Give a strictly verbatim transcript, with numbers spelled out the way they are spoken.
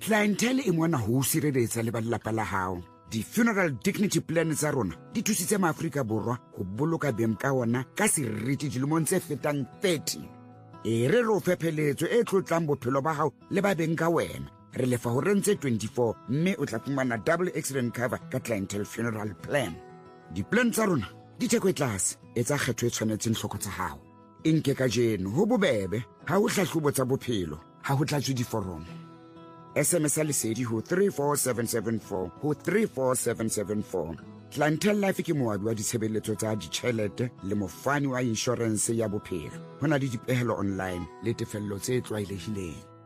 Clientele e mona ho sireletsa le ba lelapa la hao. Di-funeral dignity plan tsa rona di thusitse maAfrika Borwa ho boloka beng ka ona ka seriti dilemong tse fetang thirty. E re re o fepheletso e tlotlang bophelo ba hao le ba beng ka wena. Re lefa ho rentse twenty-four mme o tla fumana double accident cover ka Clientele Funeral Plan. Di-plan tsa rona di theko e tlase, etsa kgetho e tshwanetseng hloko tsa hao. Inke ka jeno ho bobebe, ha ho hlahlobo tsa bophelo, ha ho tlatswe diforomo. S M S lesedi ho three four seven seven four ho three four seven seven four. Clientele Life ke moabi wa ditshebeletso tsa ditjhelete le mofani wa insurance ya bophelo. Ho na le dipehelo online le tefello tse tlwaelehileng.